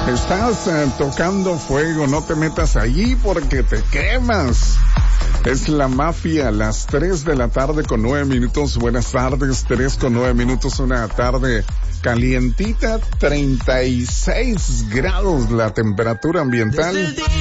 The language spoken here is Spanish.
Estás tocando fuego, no te metas allí porque te quemas. Es la mafia, las 3 de la tarde con 9 minutos. Buenas tardes, 3 con 9 minutos, una tarde calientita, 36 grados la temperatura ambiental.